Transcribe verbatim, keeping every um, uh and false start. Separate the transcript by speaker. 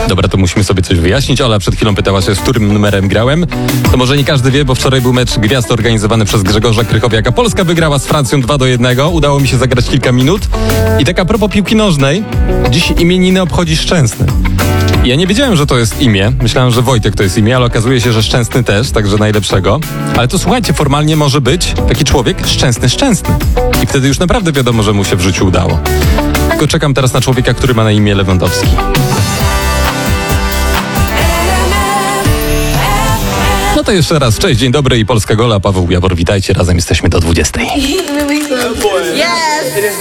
Speaker 1: Dobra, to musimy sobie coś wyjaśnić. Ola przed chwilą pytała się, z którym numerem grałem. To może nie każdy wie, bo wczoraj był mecz gwiazd organizowany przez Grzegorza Krychowiaka. Polska wygrała z Francją dwa do jednego. Udało mi się zagrać kilka minut. I tak a propos piłki nożnej, dziś imieniny obchodzi Szczęsny. Ja nie wiedziałem, że to jest imię. Myślałem, że Wojtek to jest imię, ale okazuje się, że Szczęsny też, także najlepszego. Ale to słuchajcie, formalnie może być taki człowiek szczęsny, szczęsny. I wtedy już naprawdę wiadomo, że mu się w życiu udało. Tylko czekam teraz na człowieka, który ma na imię Lewandowski. No to jeszcze raz, cześć, dzień dobry i Polska Gola, Paweł Jawor, witajcie, razem jesteśmy do dwudziestej.
Speaker 2: Yes!